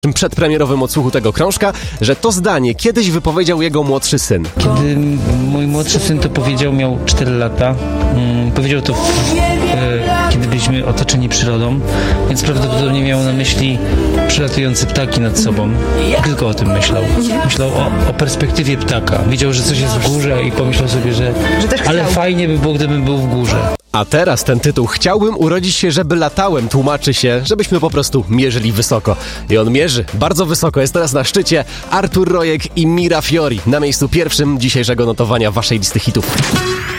Przedpremierowym odsłuchu tego krążka, że to zdanie kiedyś wypowiedział jego młodszy syn. Kiedy mój młodszy syn to powiedział, miał 4 lata. Powiedział to kiedy byliśmy otoczeni przyrodą, więc prawdopodobnie miał na myśli przylatujące ptaki nad sobą. Tylko o tym myślał. Myślał o perspektywie ptaka. Widział, że coś jest w górze i pomyślał sobie, że ale fajnie by było, gdybym był w górze. A teraz ten tytuł "Chciałbym urodzić się, żeby latałem" tłumaczy się, żebyśmy po prostu mierzyli wysoko. I on mierzy bardzo wysoko. Jest teraz na szczycie Artur Rojek i Mira Fiori na miejscu pierwszym dzisiejszego notowania waszej listy hitów.